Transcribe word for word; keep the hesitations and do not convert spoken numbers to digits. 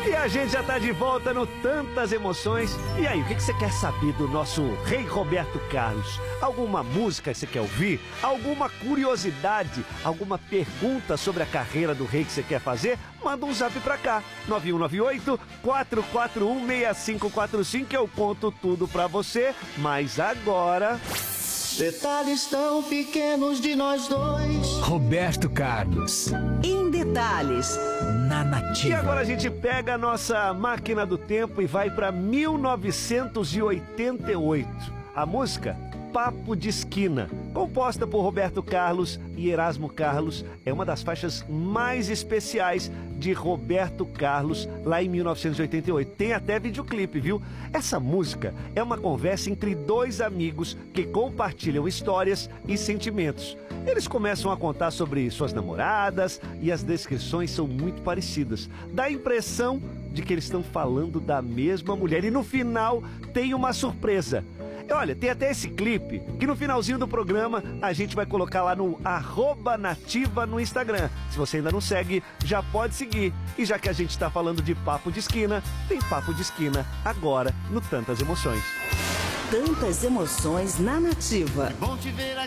E a gente já tá de volta no Tantas Emoções. E aí, o que que você quer saber do nosso rei Roberto Carlos? Alguma música que você quer ouvir? Alguma curiosidade? Alguma pergunta sobre a carreira do rei que você quer fazer? Manda um zap pra cá, nove um nove oito, quatro quatro um, seis cinco quatro cinco, que eu conto tudo pra você. Mas agora... Detalhes tão pequenos de nós dois. Roberto Carlos. Em Detalhes, na Nativa. E agora a gente pega a nossa máquina do tempo e vai para mil novecentos e oitenta e oito. A música Papo de Esquina, composta por Roberto Carlos e Erasmo Carlos, é uma das faixas mais especiais de Roberto Carlos lá em mil novecentos e oitenta e oito. Tem até videoclipe, viu? Essa música é uma conversa entre dois amigos que compartilham histórias e sentimentos. Eles começam a contar sobre suas namoradas e as descrições são muito parecidas. Dá a impressão de que eles estão falando da mesma mulher e no final tem uma surpresa. Olha, tem até esse clipe que no finalzinho do programa a gente vai colocar lá no arroba nativa no Instagram. Se você ainda não segue, já pode seguir. E já que a gente está falando de papo de esquina, tem papo de esquina agora no Tantas Emoções. Tantas Emoções na Nativa. Bom te ver aqui.